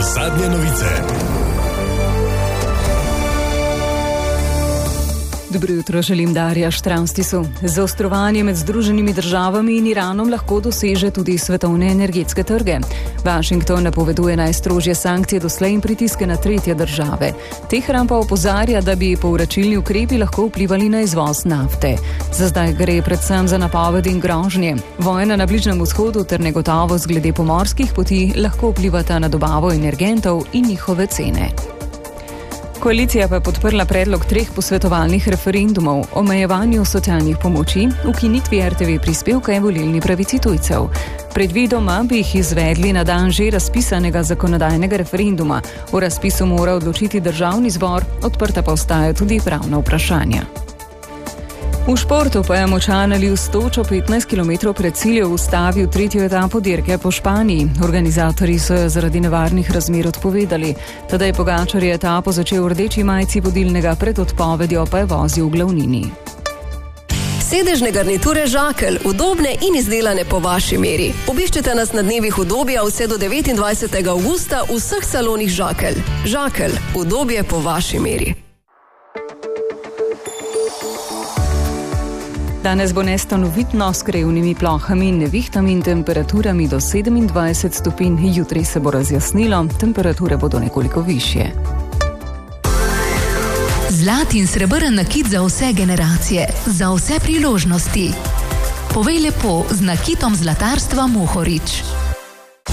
Zadnje novice. Dobro jutro, želim Darja Štranstisu. Zaostrovanje med Združenimi državami in Iranom lahko doseže tudi svetovne energetske trge. Washington napoveduje najstrožje sankcije doslej in pritiske na tretje države. Teheran pa opozarja, da bi povračilni ukrepi lahko vplivali na izvoz nafte. Za zdaj gre predvsem za napovedi in grožnje. Vojna na Bližnjem vzhodu ter negotovost glede pomorskih poti lahko vplivata na dobavo energentov in njihove cene. Koalicija pa je podprla predlog 3 posvetovalnih referendumov o omejevanju socialnih pomoči, ukinitvi RTV prispevka in volilni pravici tujcev. Predvidoma bi jih izvedli na dan že razpisanega zakonodajnega referenduma. O razpisu mora odločiti državni zbor, odprta pa ostajajo tudi pravna vprašanja. V športu pa je močan ali s točo 15 km pred ciljem ustavil tretjo etapo dirke po Španiji. Organizatorji so jo zaradi nevarnih razmer odpovedali. Tedaj Pogačar je etapo začel v rdeči majici vodilnega, pred odpovedjo pa je vozil v glavnini. Sedežne garniture Žakelj, udobne in izdelane po vaši meri. Obiščite nas na dnevih udobja vse do 29. avgusta v vseh salonih Žakelj. Žakelj, udobje po vaši meri. Danes bo nestanovitno s krajevnimi plohami in nevihtami in temperaturami do 27 stopinj. Jutri se bo razjasnilo, temperature bodo nekoliko višje. Zlat in srebrn nakit za vse generacije, za vse priložnosti. Povej lepo z nakitom zlatarstva Mohorič.